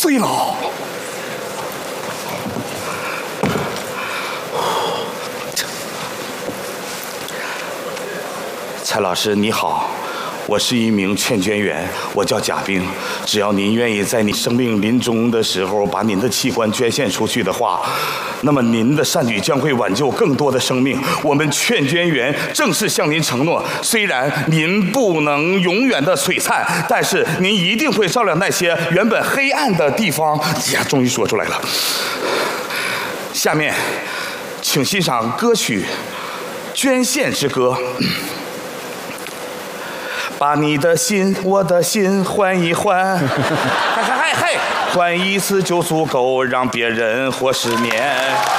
岁了。蔡老师你好，我是一名劝捐员，我叫贾冰。只要您愿意在你生命临终的时候把您的器官捐献出去的话，那么您的善举将会挽救更多的生命。我们劝捐员正式向您承诺，虽然您不能永远的璀璨，但是您一定会照亮那些原本黑暗的地方。呀，终于说出来了。下面，请欣赏歌曲《捐献之歌》。把你的心，我的心换一换，嘿，换一次就足够让别人活10年。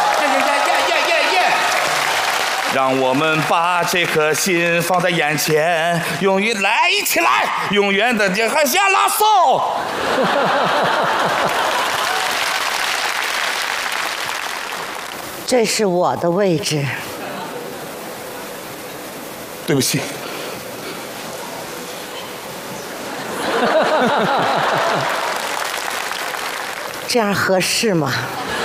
让我们把这颗心放在眼前，永远来一起来，永远的还下拉手。 这是我的位置。 对不起。 这样合适吗？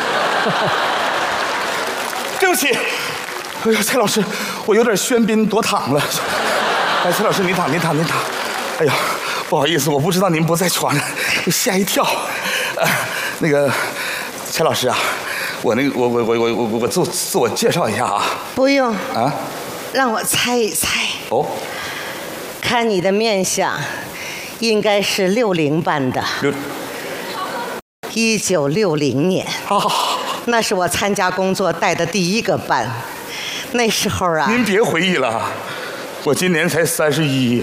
对不起，哎呀，蔡老师，我有点喧宾夺躺了。哎，蔡老师，您躺。哎呀，不好意思，我不知道您不在床上，吓一跳。那个，蔡老师啊，我自我介绍一下啊。 不用啊， 让我猜一猜。 哦， 看你的面相，应该是60班的。1960年，那是我参加工作带的第1个班。那时候啊， 您别回忆了，我今年才31。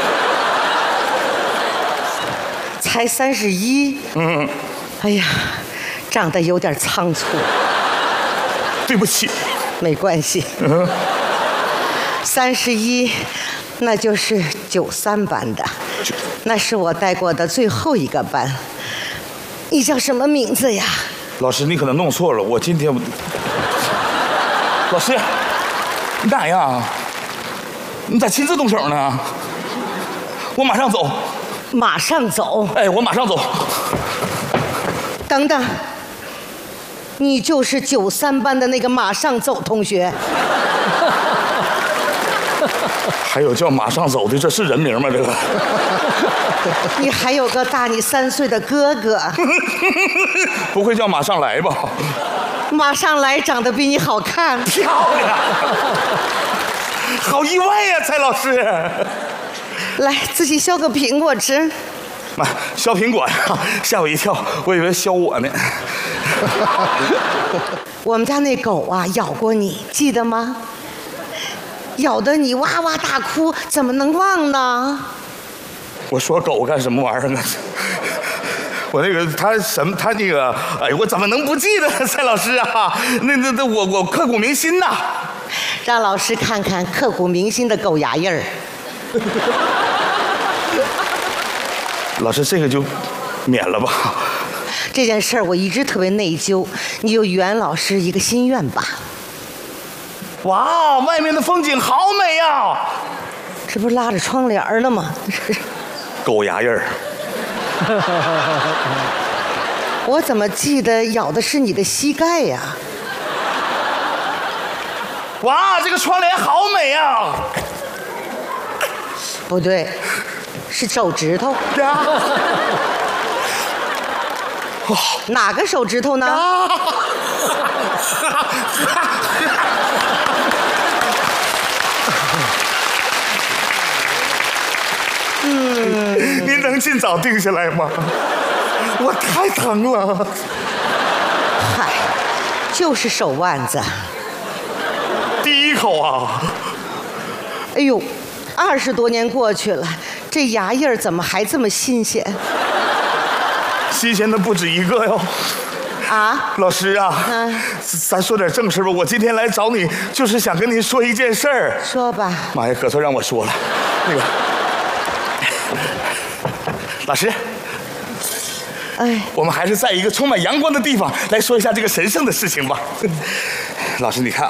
才31？ 嗯。 哎呀，长得有点仓促。 对不起。 没关系。31，那就是93班的，那是我带过的最后1个班。你叫什么名字呀？ 老师，你可能弄错了，我今天……老师，你干啥呀？你咋亲自动手呢？我马上走。 马上走？ 哎，我马上走。 等等，你就是93班的那个马上走同学。 还有叫马上走的，这是人名吗？这个？ 你还有个大你3岁的哥哥。 不会叫马上来吧？ 马上来长得比你好看。 漂亮。好意外呀，蔡老师。 来，自己削个苹果吃。 妈，削苹果呀，吓我一跳，我以为削我呢。 我们家那狗啊，咬过你，记得吗？咬得你哇哇大哭，怎么能忘呢？ 我说狗干什么玩意儿呢？我那个他那个，哎呦，我怎么能不记得蔡老师啊？那我刻骨铭心呐。 让老师看看刻骨铭心的狗牙印儿。 老师，这个就免了吧。 这件事儿我一直特别内疚，你就圆老师一个心愿吧。 哇，外面的风景好美呀！ 这不是拉着窗帘呢吗？ 狗牙印儿。 我怎么记得咬的是你的膝盖呀？ 哇，这个窗帘好美呀！ 不对，是手指头。哪个手指头呢？ 您能尽早定下来吗？我太疼了。 嗨，就是手腕子。 第一口啊！ 哎呦，20多年过去了，这牙印儿怎么还这么新鲜？ 新鲜的不止一个哟。 啊， 老师啊，咱说点正事吧。我今天来找你，就是想跟您说一件事儿。 说吧。 妈呀，可算让我说了。那个，老师， 哎， 我们还是在一个充满阳光的地方来说一下这个神圣的事情吧。老师，你看